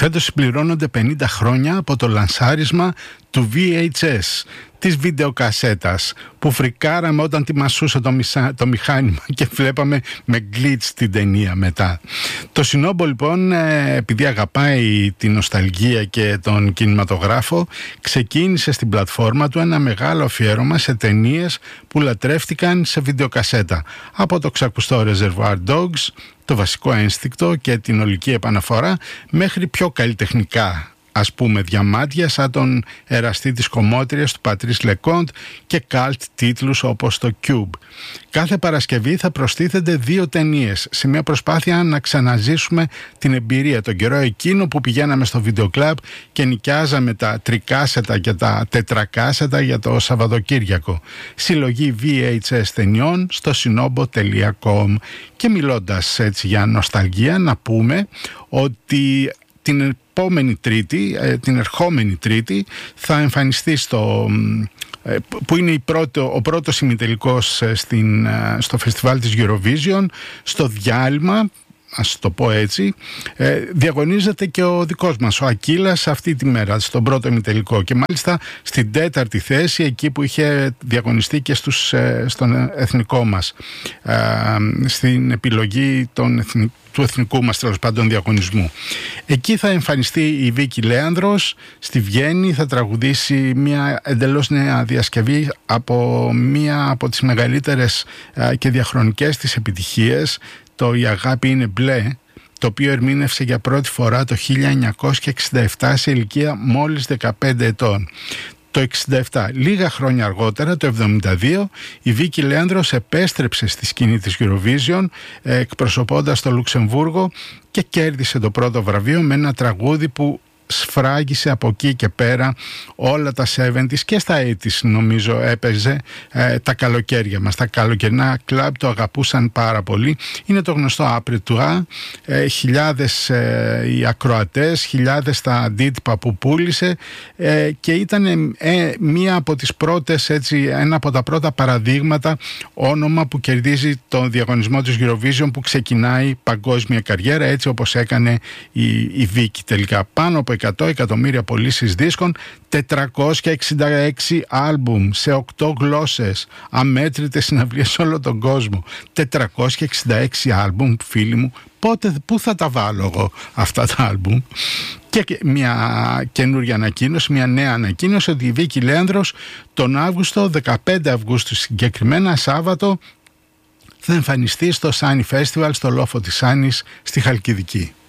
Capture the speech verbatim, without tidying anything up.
Φέτος συμπληρώνονται πενήντα χρόνια από το λανσάρισμα του βι έιτς ες, της βιντεοκασέτας, που φρικάραμε όταν τη μασούσε το, μισά, το μηχάνημα και βλέπαμε με glitch την ταινία μετά. Το Σινόμπο λοιπόν, επειδή αγαπάει την νοσταλγία και τον κινηματογράφο, ξεκίνησε στην πλατφόρμα του ένα μεγάλο αφιέρωμα σε ταινίες που λατρεύτηκαν σε βιντεοκασέτα, από το ξακουστό Reservoir Dogs, το βασικό ένστικτο και την ολική επαναφορά, μέχρι πιο καλλιτεχνικά, ας πούμε, διαμάντια σαν τον εραστή της κομμότριας του Πατρίς Λεκόντ και καλτ τίτλους όπως το Cube. Κάθε Παρασκευή θα προστίθενται δύο ταινίες σε μια προσπάθεια να ξαναζήσουμε την εμπειρία, τον καιρό εκείνο που πηγαίναμε στο βίντεο κλαμπ και νοικιάζαμε τα τρικάσετα και τα τετρακάσετα για το Σαββατοκύριακο. Συλλογή βι έιτς ες ταινιών στο σινόμπο τελεία κομ. Και μιλώντας έτσι για νοσταλγία, να πούμε ότι την επόμενη Τρίτη, την ερχόμενη Τρίτη, θα εμφανιστεί στο, που είναι η πρώτο, ο πρώτος ημιτελικός στην, στο φεστιβάλ της Eurovision, στο διάλειμμα, ας το πω έτσι, ε, διαγωνίζεται και ο δικός μας, ο Ακύλας, αυτή τη μέρα, στον πρώτο ημιτελικό, και μάλιστα στην τέταρτη θέση, εκεί που είχε διαγωνιστεί και στους, ε, στον εθνικό μας, ε, στην επιλογή των εθνικών, του εθνικού μας τέλος πάντων διαγωνισμού. Εκεί θα εμφανιστεί η Βίκη Λέανδρος, στη Βιέννη θα τραγουδήσει μια εντελώς νέα διασκευή από μια από τις μεγαλύτερες α, και διαχρονικές της επιτυχίες, το «Η αγάπη είναι μπλε», το οποίο ερμήνευσε για πρώτη φορά το χίλια εννιακόσια εξήντα επτά σε ηλικία μόλις δεκαπέντε ετών. Το εξήντα επτά, λίγα χρόνια αργότερα, το εβδομήντα δύο, η Βίκη Λέανδρος επέστρεψε στη σκηνή της Eurovision, εκπροσωπώντας το Λουξεμβούργο, και κέρδισε το πρώτο βραβείο με ένα τραγούδι που σφράγισε από εκεί και πέρα όλα τα εβδομήντα και στα ογδόντα νομίζω έπαιζε ε, τα καλοκαίρια μας. Τα καλοκαιρινά κλαμπ το αγαπούσαν πάρα πολύ. Είναι το γνωστό Après toi, ε, χιλιάδες ε, οι ακροατές, χιλιάδες τα αντίτυπα που πούλησε, ε, και ήταν ε, μία από τις πρώτες, έτσι, ένα από τα πρώτα παραδείγματα, όνομα που κερδίζει τον διαγωνισμό της Eurovision, που ξεκινάει παγκόσμια καριέρα, έτσι όπως έκανε η, η Βίκη τελικά. Πάνω από εκατό εκατομμύρια πωλήσεις δίσκων, τετρακόσια εξήντα έξι άλμπουμ σε οκτώ γλώσσες, αμέτρητες συναυλίες σε όλο τον κόσμο. τετρακόσια εξήντα έξι άλμπουμ, φίλοι μου, πότε, πού θα τα βάλω εγώ αυτά τα άλμπουμ? Και μια καινούργια ανακοίνωση, μια νέα ανακοίνωση, ότι η Βίκη Λέανδρος τον Αύγουστο, δεκαπέντε Αυγούστου συγκεκριμένα, Σάββατο, θα εμφανιστεί στο Sunny Festival, στο λόφο της Σάνης στη Χαλκιδική.